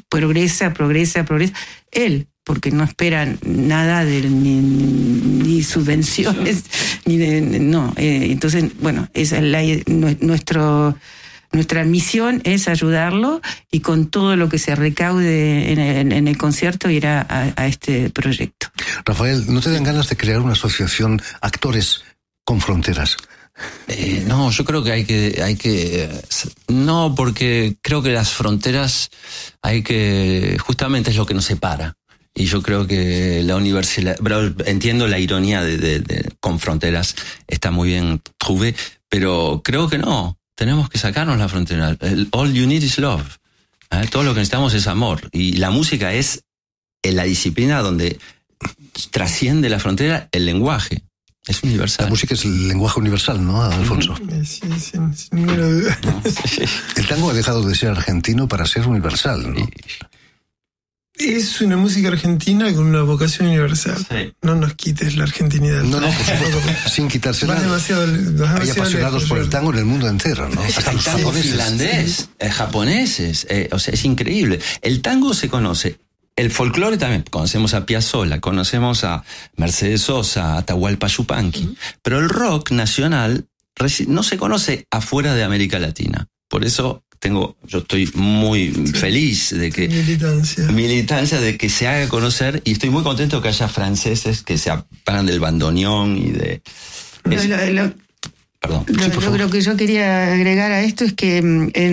progresa. Él, porque no esperan nada de él, ni subvenciones, entonces, bueno, esa es nuestra misión es ayudarlo, y con todo lo que se recaude en el concierto irá a este proyecto. Rafael, ¿no te dan ganas de crear una asociación Actores con Fronteras? No, yo creo que hay que no, porque creo que las fronteras justamente es lo que nos separa. Y yo creo que la universidad, entiendo la ironía de con fronteras, está muy bien trouvé, pero creo que no, tenemos que sacarnos la frontera. All you need is love. Todo lo que necesitamos es amor. Y la música es la disciplina donde trasciende la frontera el lenguaje. Es universal. La música es el lenguaje universal, ¿no, Alfonso? Sí, sin ninguna duda. El tango ha dejado de ser argentino para ser universal, ¿no? Es una música argentina con una vocación universal. Sí. No nos quites la argentinidad. No, por supuesto, sin quitarse nada. Hay apasionados por el tango en el mundo entero, ¿no? Hasta los japoneses. Finlandés, japoneses, o sea, es increíble. El tango se conoce. El folclore también, conocemos a Piazzolla, conocemos a Mercedes Sosa, a Atahualpa Yupanqui, pero el rock nacional no se conoce afuera de América Latina. Por eso yo estoy muy feliz de que militancia de que se haga conocer, y estoy muy contento que haya franceses que se aparan del bandoneón y de... Perdón. Lo que yo quería agregar a esto es que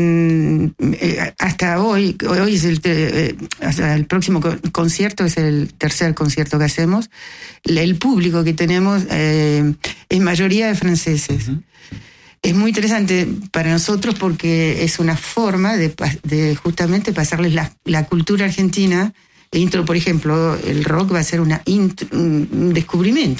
hasta hoy es hasta el próximo concierto es el tercer concierto que hacemos. El público que tenemos es mayoría de franceses. Uh-huh. Es muy interesante para nosotros porque es una forma de justamente pasarles la cultura argentina. Por ejemplo, el rock va a ser un descubrimiento,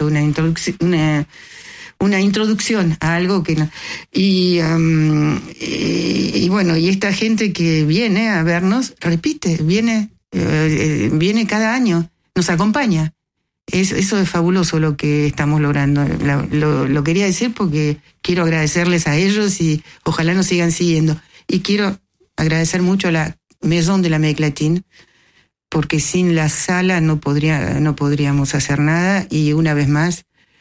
una introducción a algo que no. Y bueno, y esta gente que viene a vernos, repite, viene cada año, nos acompaña. Eso es fabuloso lo que estamos logrando. Lo quería decir porque quiero agradecerles a ellos y ojalá nos sigan siguiendo. Y quiero agradecer mucho a la Maison de l'Amérique Latine, porque sin la sala no podríamos hacer nada, y una vez más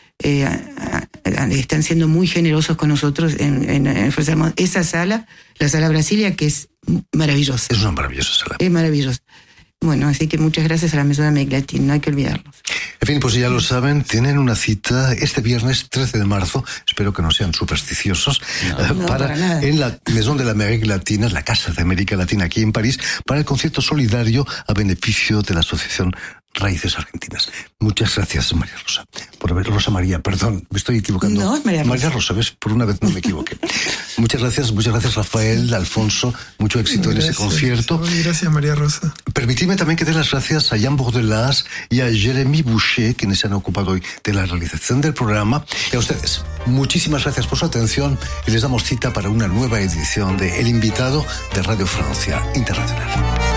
están siendo muy generosos con nosotros en ofrecernos esa sala, la Sala Brasilia, que es maravillosa. Es una maravillosa sala. Es maravillosa. Bueno, así que muchas gracias a la Maison de l'Amérique Latine, no hay que olvidarlos. En fin, pues ya lo saben, tienen una cita este viernes 13 de marzo, espero que no sean supersticiosos, en la Maison de l'Amérique Latine, la Casa de América Latina aquí en París, para el concierto solidario a beneficio de la Asociación Raíces Argentinas. Muchas gracias, María Rosa, Rosa María, perdón, me estoy equivocando. No, es María Rosa, ¿ves? Por una vez no me equivoqué. Muchas gracias, Rafael, Alfonso, mucho éxito en ese concierto. Gracias, María Rosa. Permitidme también que dé las gracias a Jan Bordelas y a Jeremy Boucher, quienes se han ocupado hoy de la realización del programa. Y a ustedes, muchísimas gracias por su atención, y les damos cita para una nueva edición de El Invitado de Radio Francia Internacional.